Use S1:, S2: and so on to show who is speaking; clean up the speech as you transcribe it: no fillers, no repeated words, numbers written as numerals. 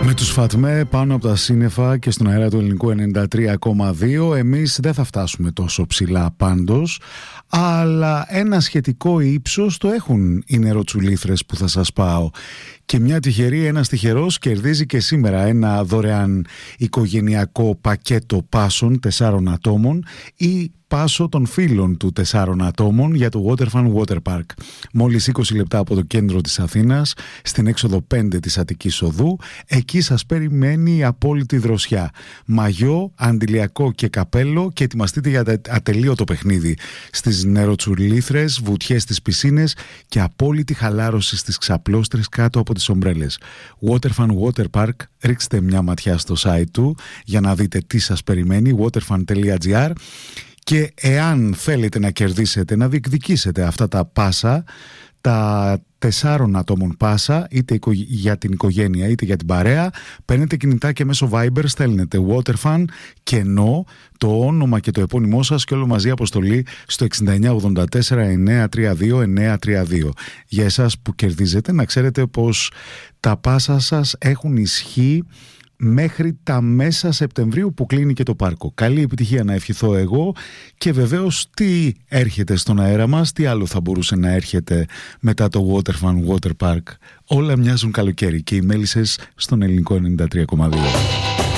S1: Με τους Φατμέ πάνω από τα σύννεφα και στον αέρα του ελληνικού 93,2. Εμείς δεν θα φτάσουμε τόσο ψηλά πάντως, αλλά ένα σχετικό ύψος το έχουν οι νεροτσουλήθρες που θα σας πάω. Και μια τυχερή, ένας τυχερός κερδίζει και σήμερα ένα δωρεάν οικογενειακό πακέτο πάσων 4 ατόμων ή πάσο των φίλων του 4 ατόμων για το Waterfun Water Park. Μόλις 20 λεπτά από το κέντρο της Αθήνας, στην έξοδο 5 της Αττικής Οδού, εκεί σας περιμένει η απόλυτη δροσιά. Μαγιό, αντιλιακό και καπέλο και ετοιμαστείτε για ατελείωτο παιχνίδι. Στις νεροτσουλήθρες, βουτιές στις πισίνες και απόλυτη χαλάρωση στις ξαπλώστρες κάτω από τις ομπρέλες. Waterfun Water Park, ρίξτε μια ματιά στο site του για να δείτε τι σας περιμένει, waterfun.gr. Και εάν θέλετε να κερδίσετε, να διεκδικήσετε αυτά τα πάσα, τα 4 ατόμων πάσα, είτε για την οικογένεια είτε για την παρέα, παίρνετε κινητά και μέσω Viber στέλνετε Waterfun κενό, το όνομα και το επώνυμό σας και όλο μαζί αποστολή στο 6984-932-932. Για εσάς που κερδίζετε, να ξέρετε πως τα πάσα σας έχουν ισχύ μέχρι τα μέσα Σεπτεμβρίου που κλείνει και το πάρκο. Καλή επιτυχία να ευχηθώ εγώ και βεβαίως τι έρχεται στον αέρα μας, τι άλλο θα μπορούσε να έρχεται μετά το Waterfun Water Park. Όλα μοιάζουν καλοκαίρι και οι μέλισσες στον ελληνικό 93,2.